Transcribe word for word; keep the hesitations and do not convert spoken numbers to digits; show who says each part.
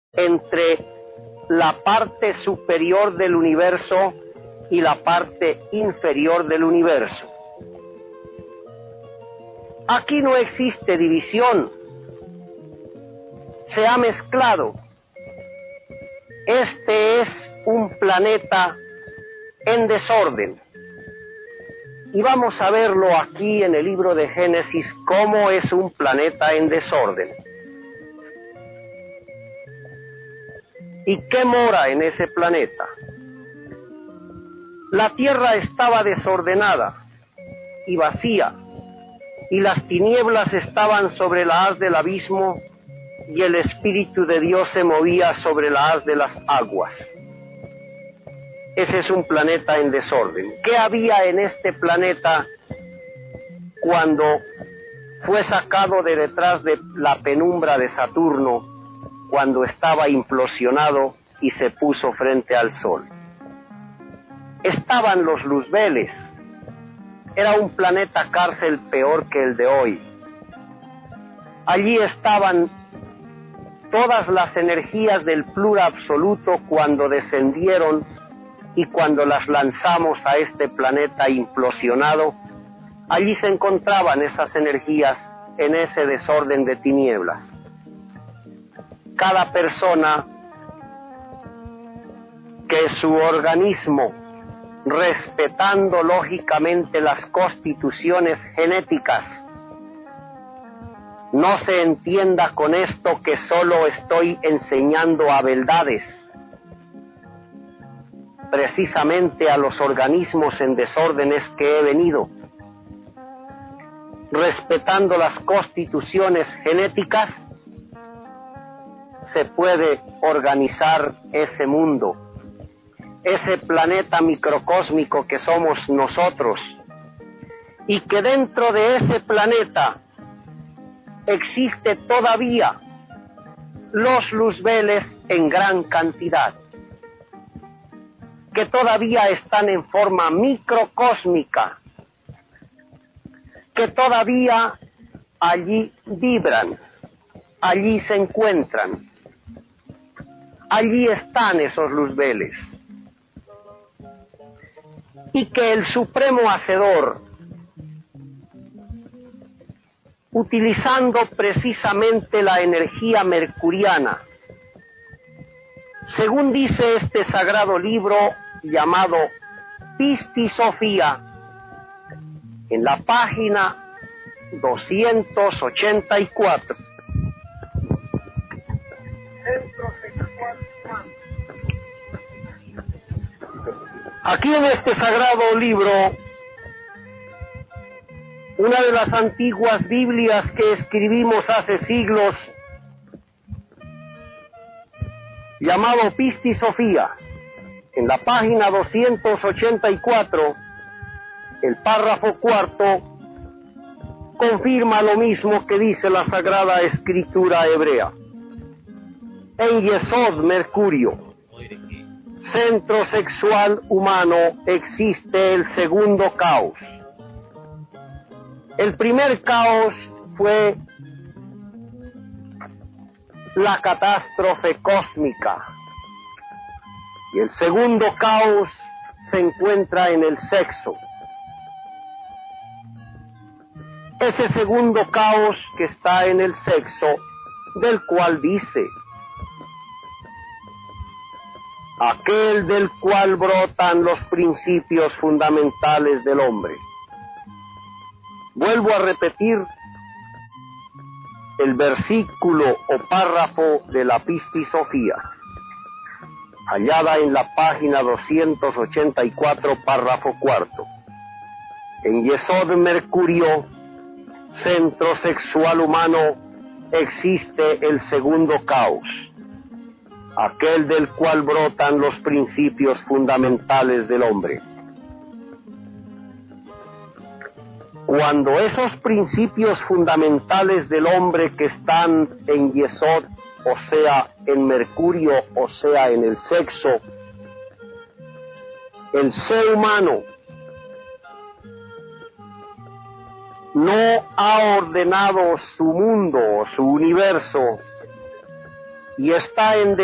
Speaker 1: entre la parte superior del universo y la parte inferior del universo. Aquí no existe división, se ha mezclado. Este es un planeta en desorden. Y vamos a verlo aquí en el libro de Génesis, cómo es un planeta en desorden. ¿Y qué mora en ese planeta? La tierra estaba desordenada y vacía, y las tinieblas estaban sobre la haz del abismo, y el Espíritu de Dios se movía sobre la haz de las aguas. Ese es un planeta en desorden. ¿Qué había en este planeta cuando fue sacado de detrás de la penumbra de Saturno, cuando estaba implosionado y se puso frente al Sol? Estaban los luzbeles. Era un planeta cárcel peor que el de hoy. Allí estaban todas las energías del plura absoluto cuando descendieron y cuando las lanzamos a este planeta implosionado. Allí se encontraban esas energías en ese desorden de tinieblas. Cada persona que su organismo, respetando lógicamente las constituciones genéticas, no se entienda con esto que solo estoy enseñando a beldades, precisamente a los organismos en desórdenes que he venido, respetando las constituciones genéticas, se puede organizar ese mundo, ese planeta microcósmico que somos nosotros, y que dentro de ese planeta existe todavía los luzbeles en gran cantidad, que todavía están en forma microcósmica, que todavía allí vibran, allí se encuentran, allí están esos luzbeles. Y que el Supremo Hacedor, utilizando precisamente la energía mercuriana, según dice este sagrado libro llamado Pistisofía, en la página doscientos ochenta y cuatro. Aquí en este sagrado libro, una de las antiguas Biblias que escribimos hace siglos, llamado Pistisofía, en la página doscientos ochenta y cuatro, el párrafo cuarto, confirma lo mismo que dice la Sagrada Escritura hebrea. En Yesod, Mercurio, centro sexual humano, existe el segundo caos. El primer caos fue la catástrofe cósmica, y el segundo caos se encuentra en el sexo. Ese segundo caos que está en el sexo, del cual dice: aquel del cual brotan los principios fundamentales del hombre. Vuelvo a repetir el versículo o párrafo de la Pistisofía, hallada en la página doscientos ochenta y cuatro, párrafo cuarto. En Yesod, Mercurio, centro sexual humano, existe el segundo caos, aquel del cual brotan los principios fundamentales del hombre. Cuando esos principios fundamentales del hombre que están en Yesod, o sea, en Mercurio, o sea, en el sexo, el ser humano no ha ordenado su mundo, su universo, y está en